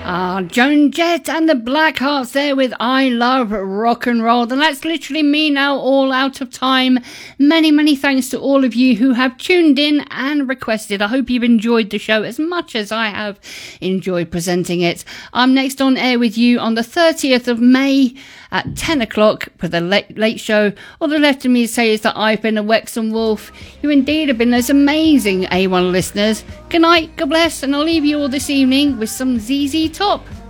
Joan Jett and the Blackhearts there with I Love Rock and Roll. And that's literally me now, all out of time. Many thanks to all of you who have tuned in and requested. I hope you've enjoyed the show as much as I have enjoyed presenting it. I'm next on air with you on the 30th of May at 10 o'clock for the late show. All the left of me to say is that I've been a Wexham Wolf. You indeed have been those amazing A1 listeners. Good night, God bless, and I'll leave you all this evening with some ZZ Top.